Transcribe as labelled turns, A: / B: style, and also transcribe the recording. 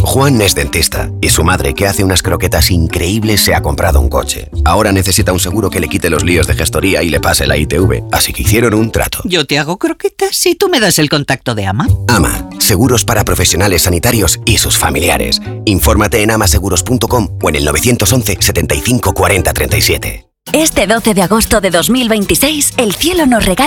A: Juan es dentista y su madre, que hace unas croquetas increíbles, se ha comprado un coche. Ahora necesita un seguro que le quite los líos de gestoría y le pase la ITV, así que hicieron un trato.
B: Yo te hago croquetas y tú me das el contacto de AMA.
A: AMA, seguros para profesionales sanitarios y sus familiares. Infórmate en amaseguros.com o en el 911 75 40 37.
C: Este 12 de agosto de 2026, el cielo nos regala